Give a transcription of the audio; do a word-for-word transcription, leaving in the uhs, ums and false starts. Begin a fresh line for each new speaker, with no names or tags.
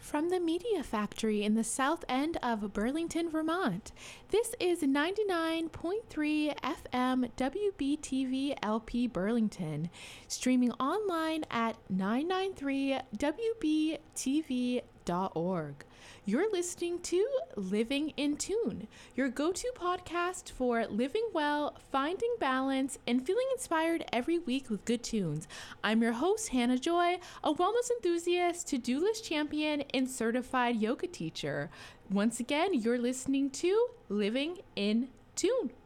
From the Media Factory in the south end of Burlington, Vermont, this is ninety-nine point three F M W B T V L P Burlington, streaming online at nine ninety-three W B T V dot org. You're listening to Living in Tune, your go-to podcast for living well, finding balance, and feeling inspired every week with good tunes. I'm your host, Hannah Joy, a wellness enthusiast, to-do list champion, and certified yoga teacher. Once again, you're listening to Living in Tune.